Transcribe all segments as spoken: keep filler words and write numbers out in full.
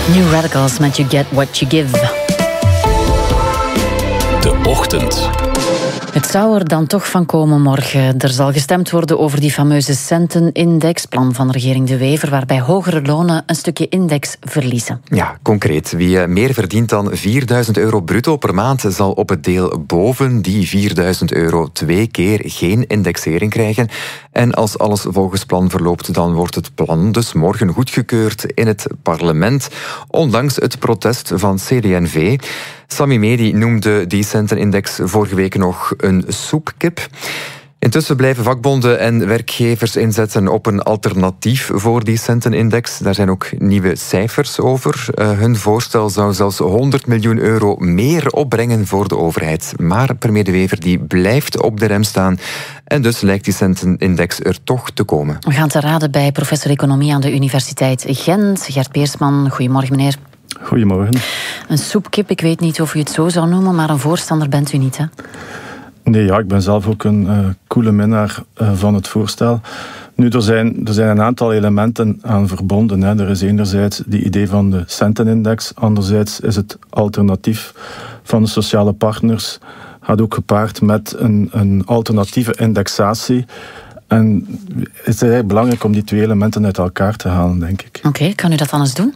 New Radicals met You Get What You Give. De Ochtend. Het zou er dan toch van komen morgen. Er zal gestemd worden over die fameuze centenindex, plan van regering De Wever, waarbij hogere lonen een stukje index verliezen. Ja, concreet. Wie meer verdient dan vierduizend euro bruto per maand zal op het deel boven die vierduizend euro twee keer geen indexering krijgen. En als alles volgens plan verloopt, dan wordt het plan dus morgen goedgekeurd in het parlement, ondanks het protest van C D en V. Sami Medi noemde die centenindex vorige week nog een soepkip. Intussen blijven vakbonden en werkgevers inzetten op een alternatief voor die centenindex. Daar zijn ook nieuwe cijfers over. Uh, hun voorstel zou zelfs honderd miljoen euro meer opbrengen voor de overheid. Maar premier De Wever die blijft op de rem staan. En dus lijkt die centenindex er toch te komen. We gaan te raden bij professor economie aan de Universiteit Gent, Gert Peersman. Goedemorgen, meneer. Goedemorgen. Een soepkip, ik weet niet of u het zo zou noemen, maar een voorstander bent u niet, hè? Nee, ja, ik ben zelf ook een uh, coole minnaar uh, van het voorstel. Nu, er zijn, er zijn een aantal elementen aan verbonden. Hè. Er is enerzijds die idee van de centenindex, anderzijds is het alternatief van de sociale partners, gaat ook gepaard met een, een alternatieve indexatie. En het is eigenlijk belangrijk om die twee elementen uit elkaar te halen, denk ik. Oké, okay, kan u dat dan eens doen?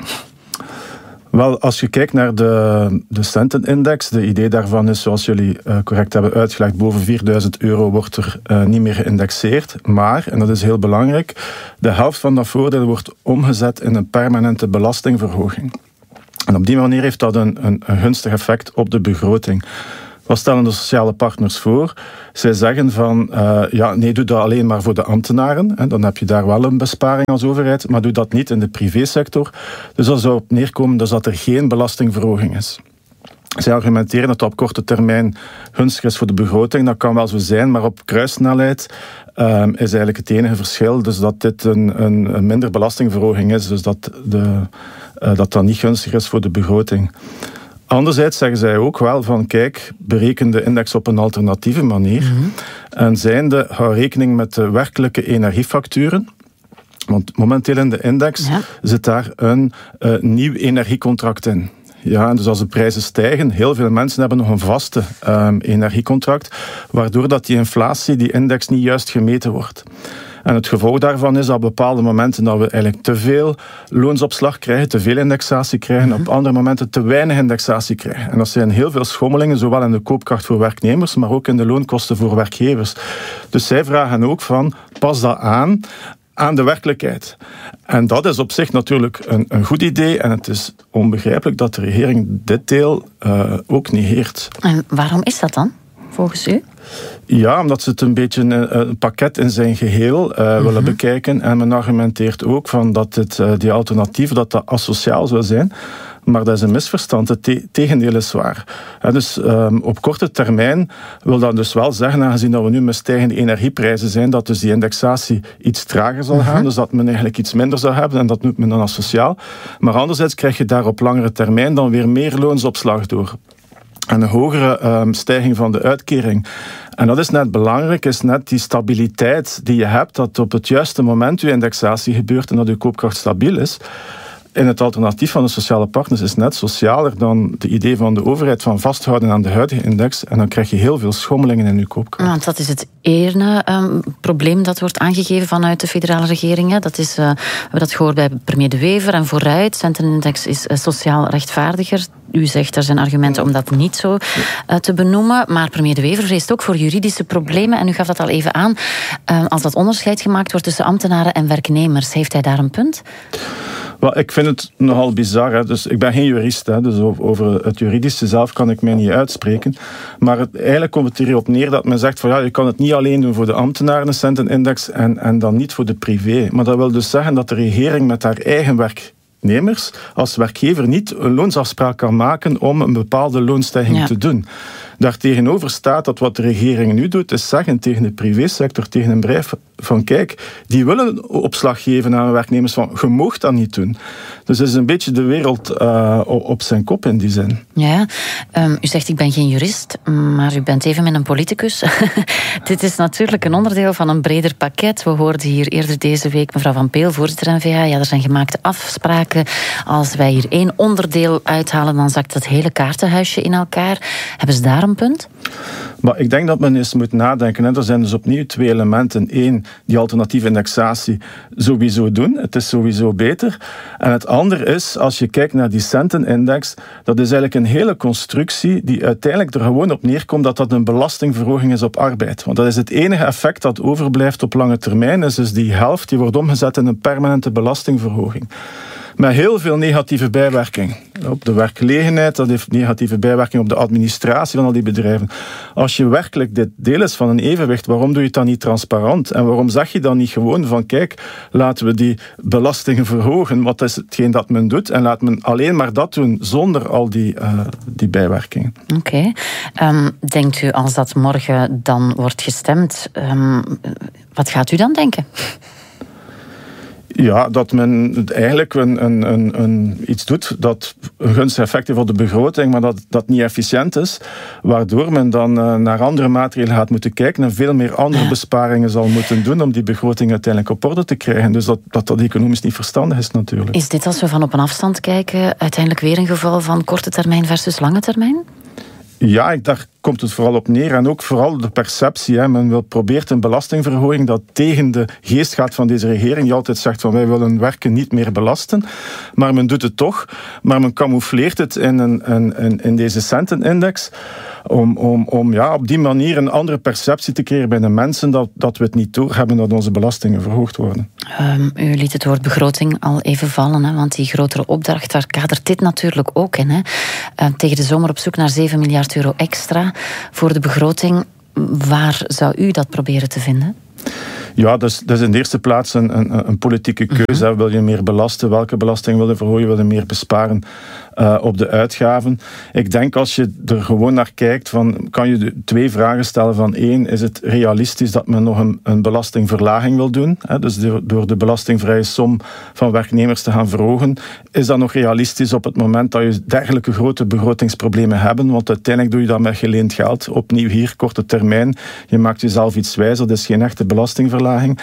Wel, als je kijkt naar de, de centenindex, de idee daarvan is, zoals jullie uh, correct hebben uitgelegd, boven vierduizend euro wordt er uh, niet meer geïndexeerd. Maar, en dat is heel belangrijk, de helft van dat voordeel wordt omgezet in een permanente belastingverhoging. En op die manier heeft dat een, een, een gunstig effect op de begroting. Wat stellen de sociale partners voor? Zij zeggen van, uh, ja, nee, doe dat alleen maar voor de ambtenaren. Hè, dan heb je daar wel een besparing als overheid, maar doe dat niet in de privésector. Dus dat zou op neerkomen dus dat er geen belastingverhoging is. Zij argumenteren dat dat op korte termijn gunstig is voor de begroting. Dat kan wel zo zijn, maar op kruissnelheid uh, is eigenlijk het enige verschil. Dus dat dit een, een, een minder belastingverhoging is. Dus dat, de, uh, dat dat niet gunstig is voor de begroting. Anderzijds zeggen zij ook wel van, kijk, bereken de index op een alternatieve manier. Mm-hmm. En zijnde, hou rekening met de werkelijke energiefacturen. Want momenteel in de index ja. zit daar een uh, nieuw energiecontract in. Ja, en dus als de prijzen stijgen, heel veel mensen hebben nog een vaste um, energiecontract, waardoor dat die inflatie, die index niet juist gemeten wordt. En het gevolg daarvan is dat op bepaalde momenten dat we eigenlijk te veel loonsopslag krijgen, te veel indexatie krijgen, mm-hmm. op andere momenten te weinig indexatie krijgen. En dat zijn heel veel schommelingen, zowel in de koopkracht voor werknemers, maar ook in de loonkosten voor werkgevers. Dus zij vragen ook van, pas dat aan aan de werkelijkheid. En dat is op zich natuurlijk een, een goed idee en het is onbegrijpelijk dat de regering dit deel uh, ook negeert. En waarom is dat dan, volgens u? Ja, omdat ze het een beetje een, een pakket in zijn geheel uh, mm-hmm. willen bekijken. En men argumenteert ook van dat dit, uh, die alternatief dat dat asociaal zou zijn. Maar dat is een misverstand. Het te- tegendeel is waar. He, dus um, op korte termijn wil dat dus wel zeggen, aangezien dat we nu met stijgende energieprijzen zijn, dat dus die indexatie iets trager zal gaan. Uh-huh. Dus dat men eigenlijk iets minder zou hebben en dat noemt men dan asociaal. Maar anderzijds krijg je daar op langere termijn dan weer meer loonsopslag door. En een hogere um, stijging van de uitkering. En dat is net belangrijk, is net die stabiliteit die je hebt, dat op het juiste moment je indexatie gebeurt en dat je koopkracht stabiel is. In het alternatief van de sociale partners is net socialer dan de idee van de overheid van vasthouden aan de huidige index. En dan krijg je heel veel schommelingen in je koopkracht. Want dat is het ene um, probleem dat wordt aangegeven vanuit de federale regering. Hè. Dat is, uh, we hebben dat gehoord bij premier De Wever en vooruit. Centenindex is uh, sociaal rechtvaardiger. U zegt er zijn argumenten om dat niet zo uh, te benoemen. Maar premier De Wever vreest ook voor juridische problemen. En u gaf dat al even aan. Uh, als dat onderscheid gemaakt wordt tussen ambtenaren en werknemers, heeft hij daar een punt? Well, ik vind het nogal bizar. Hè. Dus ik ben geen jurist, hè. Dus over het juridische zelf kan ik mij niet uitspreken. Maar het, eigenlijk komt het erop neer dat men zegt van ja, je kan het niet alleen doen voor de ambtenaren, een centenindex, en, en dan niet voor de privé. Maar dat wil dus zeggen dat de regering met haar eigen werknemers als werkgever niet een loonsafspraak kan maken om een bepaalde loonstijging ja. te doen. Daartegenover staat dat wat de regering nu doet, is zeggen tegen de privésector, tegen een bedrijf van kijk, die willen opslag geven aan werknemers van je moogt dat niet doen. Dus het is een beetje de wereld uh, op zijn kop in die zin. Ja, um, u zegt ik ben geen jurist, maar u bent evenmin een politicus. Dit is natuurlijk een onderdeel van een breder pakket. We hoorden hier eerder deze week mevrouw Van Peel, voorzitter N V A. Ja, er zijn gemaakte afspraken. Als wij hier één onderdeel uithalen, dan zakt dat hele kaartenhuisje in elkaar. Hebben ze daar een punt? Maar ik denk dat men eens moet nadenken. Hè. Er zijn dus opnieuw twee elementen. Eén, die alternatieve indexatie sowieso doen. Het is sowieso beter. En het andere is, als je kijkt naar die centenindex, dat is eigenlijk een hele constructie die uiteindelijk er gewoon op neerkomt dat dat een belastingverhoging is op arbeid. Want dat is het enige effect dat overblijft op lange termijn. Is dus die helft die wordt omgezet in een permanente belastingverhoging. Met heel veel negatieve bijwerking. Op de werkgelegenheid, dat heeft negatieve bijwerking op de administratie van al die bedrijven. Als je werkelijk dit deel is van een evenwicht, waarom doe je het dan niet transparant? En waarom zeg je dan niet gewoon van kijk, laten we die belastingen verhogen, wat is hetgeen dat men doet, en laat men alleen maar dat doen zonder al die, uh, die bijwerkingen. Oké. Okay. Um, denkt u als dat morgen dan wordt gestemd, um, wat gaat u dan denken? Ja, dat men eigenlijk een, een, een, een, iets doet dat een gunstig effect heeft op de begroting, maar dat dat niet efficiënt is, waardoor men dan uh, naar andere maatregelen gaat moeten kijken en veel meer andere besparingen zal moeten doen om die begroting uiteindelijk op orde te krijgen. Dus dat dat, dat economisch niet verstandig is natuurlijk. Is dit, als we van op een afstand kijken, uiteindelijk weer een geval van korte termijn versus lange termijn? Ja, daar komt het vooral op neer. En ook vooral de perceptie. Hè. Men wil, probeert een belastingverhoging dat tegen de geest gaat van deze regering. Die altijd zegt van wij willen werken niet meer belasten. Maar men doet het toch. Maar men camoufleert het in, een, in, in deze centenindex. Om, om, om ja, op die manier een andere perceptie te creëren bij de mensen dat, dat we het niet doorhebben dat onze belastingen verhoogd worden. Um, u liet het woord begroting al even vallen, hè, want die grotere opdracht, daar kadert dit natuurlijk ook in. Hè. Uh, tegen de zomer op zoek naar zeven miljard euro extra voor de begroting. Waar zou u dat proberen te vinden? Ja, dat is, dat is in de eerste plaats een, een, een politieke keuze. Mm-hmm. Wil je meer belasten? Welke belasting wil je verhogen? Wil je meer besparen uh, op de uitgaven? Ik denk als je er gewoon naar kijkt, van, kan je de twee vragen stellen. Van één, is het realistisch dat men nog een, een belastingverlaging wil doen? Hè? Dus door, door de belastingvrije som van werknemers te gaan verhogen. Is dat nog realistisch op het moment dat je dergelijke grote begrotingsproblemen hebt? Want uiteindelijk doe je dat met geleend geld. Opnieuw hier, korte termijn. Je maakt jezelf iets wijzer. Dat is geen echte belastingverlaging.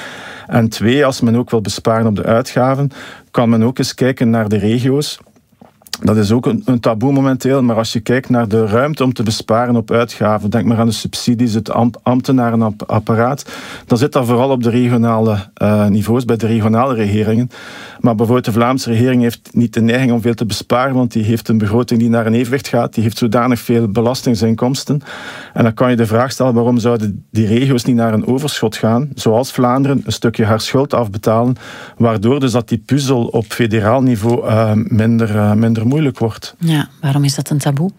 En twee, als men ook wil besparen op de uitgaven, kan men ook eens kijken naar de regio's. Dat is ook een, een taboe momenteel, maar als je kijkt naar de ruimte om te besparen op uitgaven, denk maar aan de subsidies, het ambtenarenapparaat, dan zit dat vooral op de regionale uh, niveaus, bij de regionale regeringen. Maar bijvoorbeeld de Vlaamse regering heeft niet de neiging om veel te besparen, want die heeft een begroting die naar een evenwicht gaat, die heeft zodanig veel belastingsinkomsten. En dan kan je de vraag stellen, waarom zouden die regio's niet naar een overschot gaan, zoals Vlaanderen, een stukje haar schuld afbetalen, waardoor dus dat die puzzel op federaal niveau uh, minder, uh, minder moeilijk wordt. Ja, waarom is dat een taboe?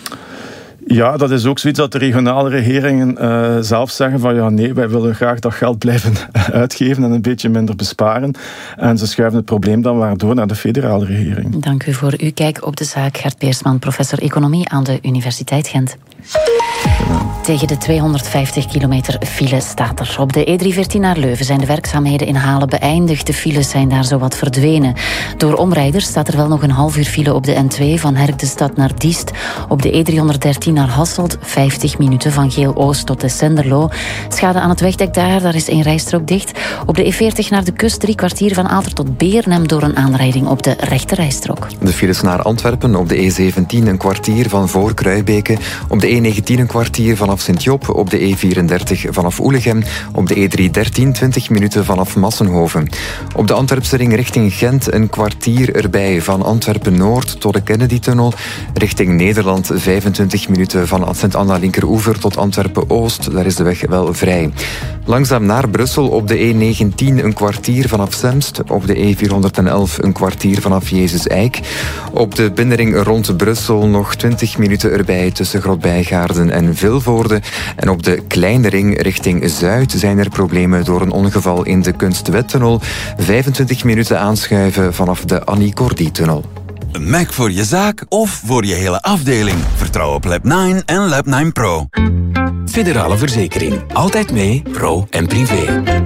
Ja, dat is ook zoiets dat de regionale regeringen uh, zelf zeggen van ja, nee, wij willen graag dat geld blijven uitgeven en een beetje minder besparen. En ze schuiven het probleem dan waardoor naar de federale regering. Dank u voor uw kijk op de zaak. Gert Peersman, professor economie aan de Universiteit Gent. Tegen de tweehonderdvijftig kilometer file staat er. Op de E driehonderdveertien naar Leuven zijn de werkzaamheden in Halen beëindigd. De files zijn daar zowat verdwenen. Door omrijders staat er wel nog een half uur file op de N twee van Herk-de-Stad naar Diest. Op de E driehonderddertien naar Hasselt, vijftig minuten van Geel-Oost tot de Senderlo. Schade aan het wegdek daar, daar is één rijstrook dicht. Op de E veertig naar de kust, drie kwartier van Aalter tot Beernem door een aanrijding op de rechte rijstrook. De files naar Antwerpen op de E zeventien een kwartier van voor Kruibeke. Op de E negentien een kwartier vanaf Sint-Job. Op de E vierendertig vanaf Oelegem. Op de E driehonderddertien twintig minuten vanaf Massenhoven. Op de Antwerpse ring richting Gent een kwartier erbij van Antwerpen-Noord tot de Kennedy-tunnel. Richting Nederland vijfentwintig minuten van Sint-Anna linkeroever tot Antwerpen-Oost. Daar is de weg wel vrij. Langzaam naar Brussel op de E negentien een kwartier vanaf Semst. Op de E vierhonderdelf een kwartier vanaf Jezus-Eik. Op de binnenring rond Brussel nog twintig minuten erbij tussen Grotbijgaarden en Vilvoorde. En op de kleine ring richting Zuid zijn er problemen door een ongeval in de Kunstwettunnel. vijfentwintig minuten aanschuiven vanaf de Annie Cordy-tunnel. Een Mac voor je zaak of voor je hele afdeling. Vertrouw op Lab negen en Lab negen Pro. Federale Verzekering. Altijd mee, pro en privé.